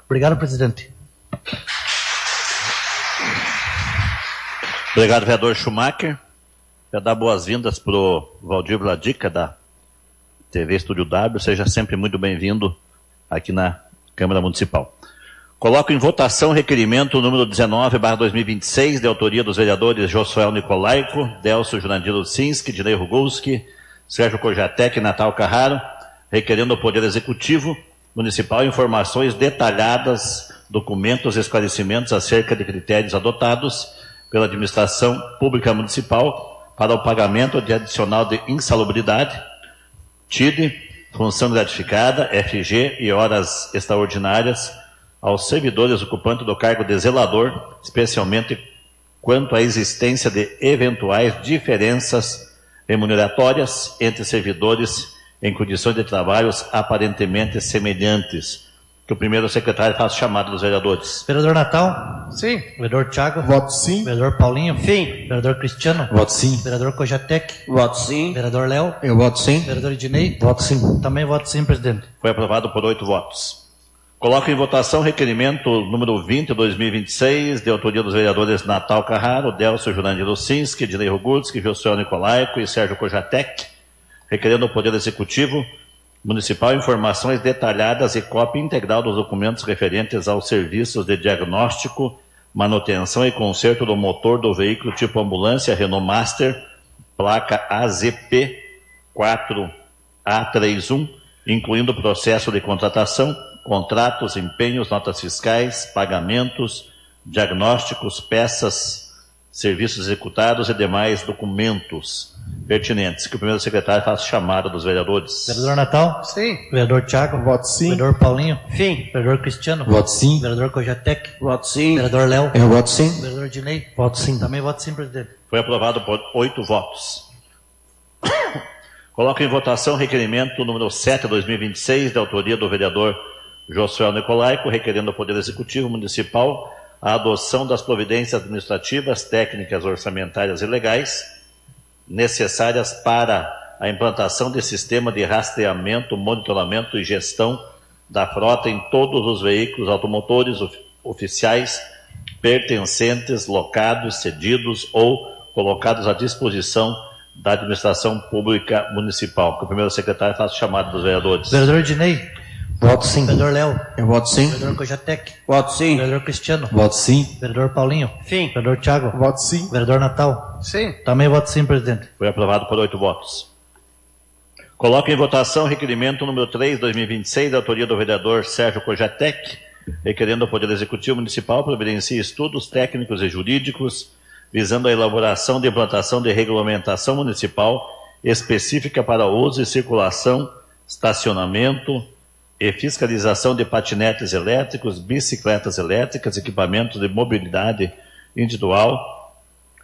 Obrigado, presidente. Obrigado, vereador Schumacher. Quero dar boas-vindas para o Valdir Vladica, da TV Estúdio W. Seja sempre muito bem-vindo aqui na Câmara Municipal. Coloco em votação o requerimento número 19/2026, de autoria dos vereadores Josuel Nicolaico, Delcio Jurandir Lucinski, Dinei Rugulski, Sérgio Kojatec e Natal Carraro, requerendo ao Poder Executivo Municipal informações detalhadas, documentos e esclarecimentos acerca de critérios adotados pela Administração Pública Municipal para o pagamento de adicional de insalubridade, TID, função gratificada, FG e horas extraordinárias aos servidores ocupantes do cargo de zelador, especialmente quanto à existência de eventuais diferenças remuneratórias entre servidores em condições de trabalhos aparentemente semelhantes. Que o primeiro secretário faça chamada dos vereadores. Vereador Natal? Sim. Vereador Thiago? Voto sim. Vereador Paulinho? Sim. Vereador Cristiano? Voto sim. Vereador Kojatec? Voto sim. Vereador Léo? Eu voto sim. Vereador Ednei? Voto sim. Também voto sim, presidente. Foi aprovado por 8 votos. Coloco em votação o requerimento número 20/2026, de autoria dos vereadores Natal Carraro, Delcio Jurandir Lucinski, Dinei Rugulski, Josuel Nicolaico e Sérgio Kojatec, requerendo ao Poder Executivo Municipal informações detalhadas e cópia integral dos documentos referentes aos serviços de diagnóstico, manutenção e conserto do motor do veículo tipo ambulância Renault Master, placa AZP 4A31, incluindo o processo de contratação, contratos, empenhos, notas fiscais, pagamentos, diagnósticos, peças, serviços executados e demais documentos pertinentes. Que o primeiro secretário faça chamada dos vereadores. Vereador Natal? Sim. Vereador Thiago? Voto sim. Vereador Paulinho? Sim. Vereador Cristiano? Voto sim. Vereador Kojatec? Voto sim. Vereador Léo? Eu voto sim. Vereador Ednei? Voto sim. Também voto sim, presidente. Foi aprovado por 8 votos. Coloco em votação o requerimento número 7/2026, de autoria do vereador Josuel Nicolaico, requerendo ao Poder Executivo Municipal a adoção das providências administrativas, técnicas, orçamentárias e legais necessárias para a implantação de sistema de rastreamento, monitoramento e gestão da frota em todos os veículos automotores oficiais pertencentes, locados, cedidos ou colocados à disposição da Administração Pública Municipal. Que o primeiro secretário faça chamada dos vereadores. Vereador Ednei? Voto sim. Vereador Léo? Eu voto sim. Vereador Kojatec? Voto sim. Vereador Cristiano? Voto sim. Vereador Paulinho? Sim. Vereador Thiago? Voto sim. Vereador Natal? Sim. Também voto sim, presidente. Foi aprovado por 8 votos. Coloco em votação o requerimento número 3/2026, da autoria do vereador Sérgio Kojatec, requerendo ao Poder Executivo Municipal providencie estudos técnicos e jurídicos visando a elaboração de implantação de regulamentação municipal específica para uso e circulação, estacionamento e fiscalização de patinetes elétricos, bicicletas elétricas, equipamentos de mobilidade individual,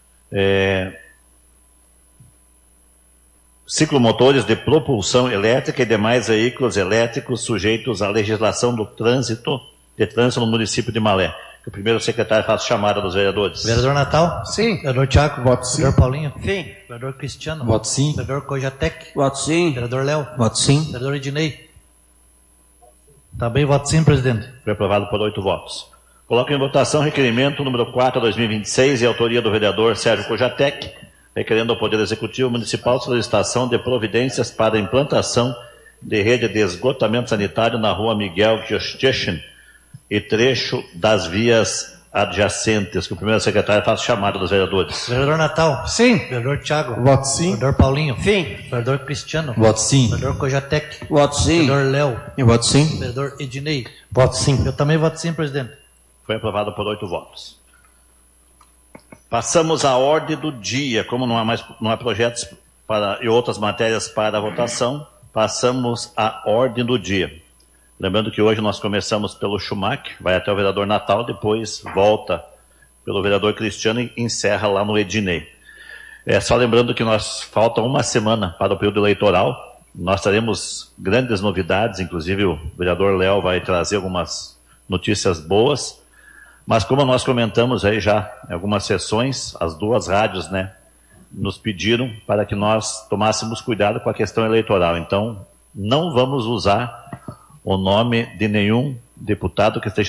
ciclomotores de propulsão elétrica e demais veículos elétricos sujeitos à legislação do trânsito no município de Malé. Que o primeiro secretário faça chamada dos vereadores. Vereador Natal? Sim. Vereador Thiago? Voto sim. Vereador Paulinho? Sim. Vereador Cristiano? Voto sim. Vereador Kojatec? Voto sim. Vereador Léo? Voto sim. Vereador Ednei? Também voto sim, presidente. Foi aprovado por 8 votos. Coloco em votação o requerimento número 4/2026, de autoria do vereador Sérgio Kojatec, requerendo ao Poder Executivo Municipal solicitação de providências para a implantação de rede de esgotamento sanitário na rua Miguel Kirstechen e trecho das vias adjacentes. Que o primeiro secretário faça chamada dos vereadores. Vereador Natal? Sim. Vereador Thiago? Voto sim. Vereador Paulinho? Sim. Vereador Cristiano? Voto sim. Vereador Kojatec? Voto sim. Vereador Léo? Eu voto sim. Vereador Ednei? Voto sim. Eu também voto sim, presidente. Foi aprovado por 8 votos. Passamos à ordem do dia. Como não há projetos e outras matérias para a votação, passamos à ordem do dia. Lembrando que hoje nós começamos pelo Schumacher, vai até o vereador Natal, depois volta pelo vereador Cristiano e encerra lá no Ednei. Só lembrando que falta uma semana para o período eleitoral. Nós teremos grandes novidades, inclusive o vereador Léo vai trazer algumas notícias boas. Mas como nós comentamos aí já em algumas sessões, as duas rádios, nos pediram para que nós tomássemos cuidado com a questão eleitoral. Então, não vamos usar o nome de nenhum deputado que esteja